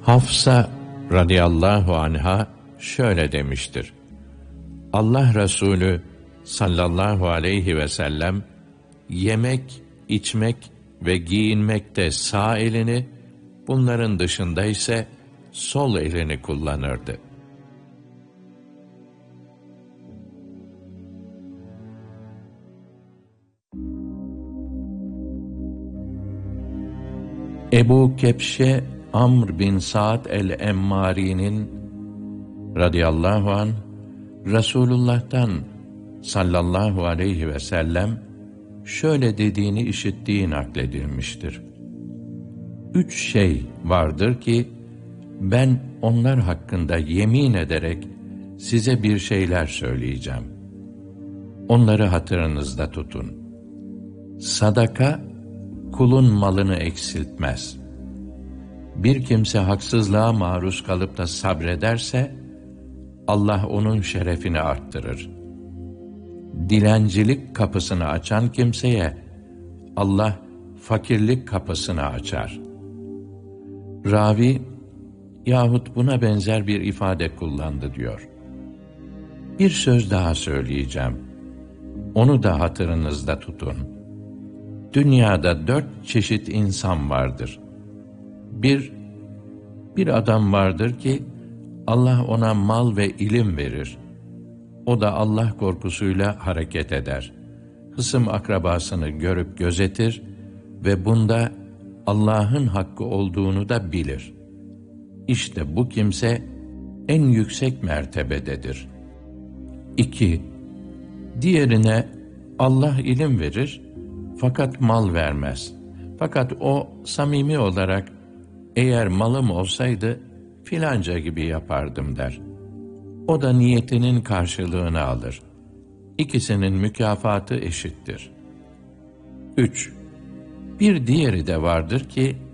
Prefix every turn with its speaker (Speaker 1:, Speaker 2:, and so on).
Speaker 1: Hafsa radıyallahu anha şöyle demiştir: Allah Resulü sallallahu aleyhi ve sellem yemek, içmek ve giyinmekte sağ elini, bunların dışında ise sol elini kullanırdı. Ebu Kebşe Amr bin Sa'd el-Emmari'nin radıyallahu anh Resulullah'tan sallallahu aleyhi ve sellem şöyle dediğini işittiği nakledilmiştir: 3 şey vardır ki ben onlar hakkında yemin ederek size bir şeyler söyleyeceğim. Onları hatırınızda tutun. Sadaka kulun malını eksiltmez. Bir kimse haksızlığa maruz kalıp da sabrederse Allah onun şerefini arttırır. Dilencilik kapısını açan kimseye Allah fakirlik kapısını açar. Ravi yahut buna benzer bir ifade kullandı diyor. Bir söz daha söyleyeceğim. Onu da hatırınızda tutun. Dünyada 4 çeşit insan vardır. Bir adam vardır ki Allah ona mal ve ilim verir. O da Allah korkusuyla hareket eder. Hısım akrabasını görüp gözetir ve bunda Allah'ın hakkı olduğunu da bilir. İşte bu kimse en yüksek mertebededir. 2. Diğerine Allah ilim verir fakat mal vermez. Fakat o samimi olarak eğer malım olsaydı filanca gibi yapardım der. O da niyetinin karşılığını alır. İkisinin mükafatı eşittir. 3. Bir diğeri de vardır ki